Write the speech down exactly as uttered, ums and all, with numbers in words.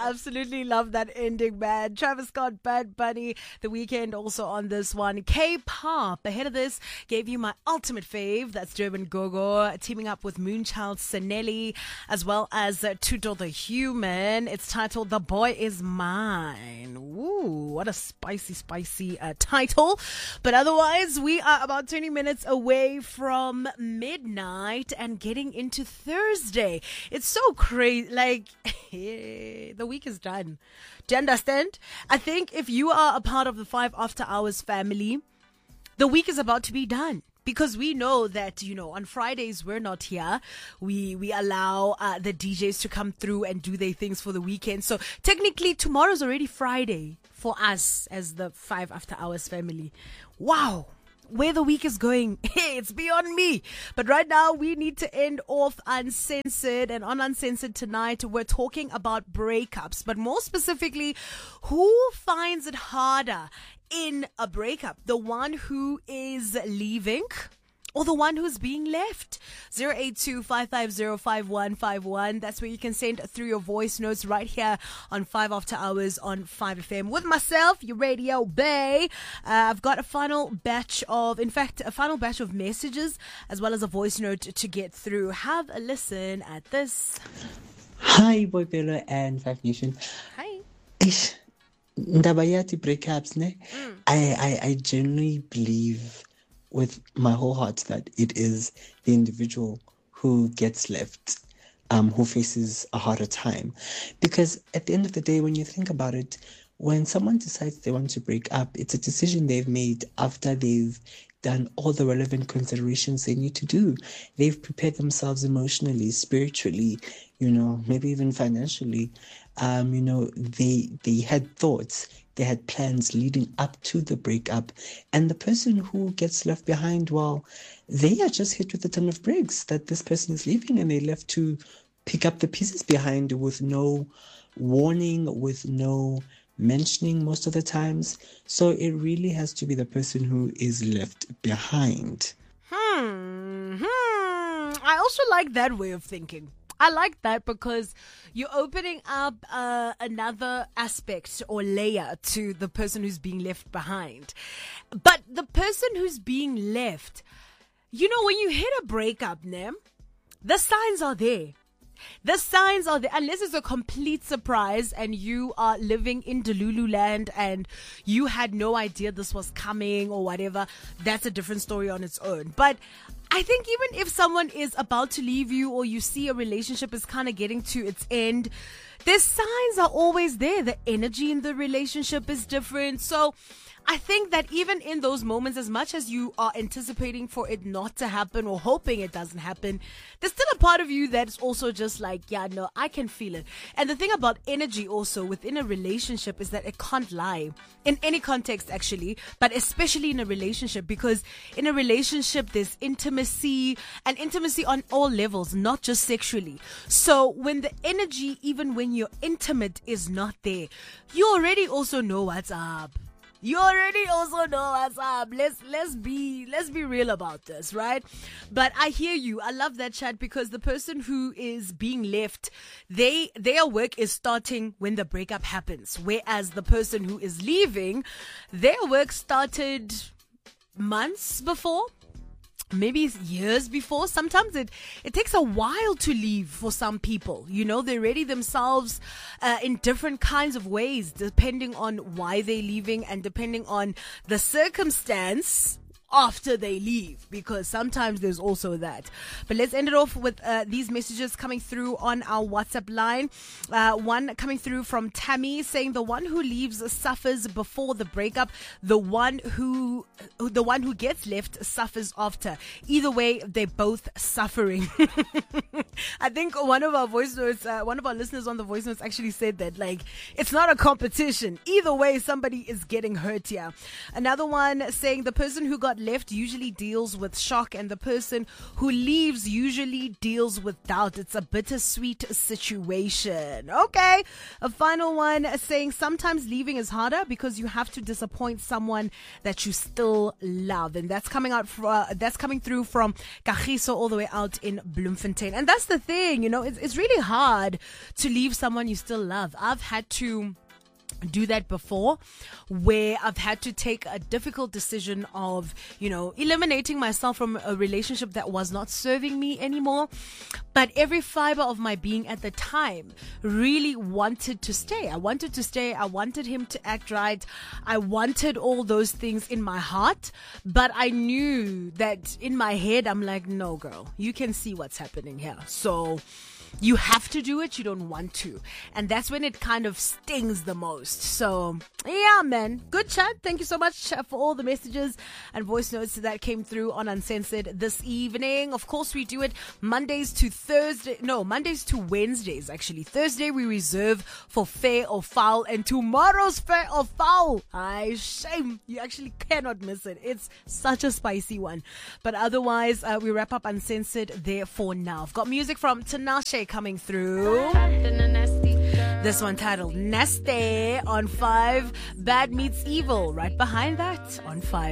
absolutely love that ending, man. Travis Scott, Bad Bunny, The Weeknd also on this one. K-pop, ahead of this, gave you my ultimate fave. That's Durban Gogo, teaming up with Moonchild Sanelli, as well as uh, Tuto the Human. It's titled The Boy Is Mine. Ooh, what a spicy, spicy uh, title. But otherwise, we are about twenty minutes away from midnight and getting into Thursday. It's so crazy. Like, the week is done. Do you understand? I think if you are a part of the Five After Hours family, the week is about to be done. Because we know that, you know, on Fridays we're not here. We we allow uh, the D Js to come through and do their things for the weekend. So technically tomorrow's already Friday for us as the Five After Hours family. Wow. Where the week is going, hey, it's beyond me. But right now, we need to end off Uncensored. And on Uncensored tonight, we're talking about breakups. But more specifically, who finds it harder in a breakup? The one who is leaving or the one who's being left? zero eight two, five five zero, five one five one. That's where you can send through your voice notes right here on Five After Hours on five F M. With myself, your Radio Bay. Uh, I've got a final batch of, in fact, a final batch of messages as well as a voice note to get through. Have a listen at this. Hi, Boy Bello and Five Nation. Hi. Ish, ndaba yathi breakups, ne? Mm. I, I, I genuinely believe with my whole heart that it is the individual who gets left, um, who faces a harder time. Because at the end of the day, when you think about it, when someone decides they want to break up, it's a decision they've made after they've done all the relevant considerations they need to do. They've prepared themselves emotionally, spiritually, you know, maybe even financially. Um, you know, they they had thoughts, they had plans leading up to the breakup. And the person who gets left behind, well, they are just hit with a ton of bricks that this person is leaving, and they're left to pick up the pieces behind with no warning, with no mentioning most of the times. So it really has to be the person who is left behind. Hmm. Hmm. I also like that way of thinking. I like that because you're opening up uh, another aspect or layer to the person who's being left behind. But the person who's being left, you know, when you hit a breakup, ne, the signs are there. The signs are there, unless it's a complete surprise and you are living in Delulu land and you had no idea this was coming or whatever. That's a different story on its own. But I think even if someone is about to leave you or you see a relationship is kind of getting to its end, the signs are always there. The energy in the relationship is different. So I think that even in those moments, as much as you are anticipating for it not to happen or hoping it doesn't happen, there's still a part of you that's also just like, yeah, no, I can feel it. And the thing about energy also within a relationship is that it can't lie in any context, actually, but especially in a relationship, because in a relationship, there's intimacy and intimacy on all levels, not just sexually. So when the energy, even when you're intimate, is not there, you already also know what's up. You already also know what's up. Let's let's be let's be real about this, right? But I hear you. I love that chat, because the person who is being left, they their work is starting when the breakup happens. Whereas the person who is leaving, their work started months before. Maybe years before. Sometimes it, it takes a while to leave for some people. You know, they're ready themselves uh, in different kinds of ways, depending on why they're leaving and depending on the circumstance after they leave, because sometimes there's also that. But let's end it off with uh, these messages coming through on our WhatsApp line. Uh, one coming through from Tammy saying the one who leaves suffers before the breakup. The one who, the one who gets left suffers after. Either way, they're both suffering. I think one of our voice notes, uh, one of our listeners on the voice notes actually said that, like, it's not a competition. Either way, somebody is getting hurt here. Another one saying the person who got left usually deals with shock, and the person who leaves usually deals with doubt. It's a bittersweet situation. Okay. A final one saying sometimes leaving is harder because you have to disappoint someone that you still love. And that's coming out, for, uh, that's coming through from Kagiso all the way out in Bloemfontein. And that's the thing, you know, it's, it's really hard to leave someone you still love. I've had to do that before, where I've had to take a difficult decision of, you know, eliminating myself from a relationship that was not serving me anymore. But every fiber of my being at the time really wanted to stay. I wanted to stay. I wanted him to act right. I wanted all those things in my heart. But I knew that in my head, I'm like, no, girl, you can see what's happening here. So you have to do it. You don't want to. And that's when it kind of stings the most. So, yeah, man. Good chat. Thank you so much for all the messages and voice notes that came through on Uncensored this evening. Of course, we do it Mondays to Thursday. No, Mondays to Wednesdays, actually. Thursday, we reserve for Fair or Foul. And tomorrow's Fair or Foul. Ay, shame. You actually cannot miss it. It's such a spicy one. But otherwise, uh, we wrap up Uncensored there for now. I've got music from Tinashe coming through. This one titled Nasty on five. Bad Meets Evil right behind that on five.